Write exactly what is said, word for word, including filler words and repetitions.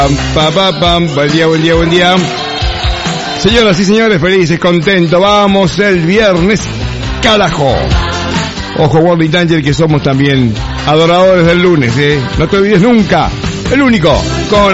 Pa, pa, pam, buen día, buen día, buen día. Señoras y señores, felices, contentos. Vamos el viernes, carajo. Ojo, World Danger, que somos también adoradores del lunes, ¿eh? No te olvides nunca. El único con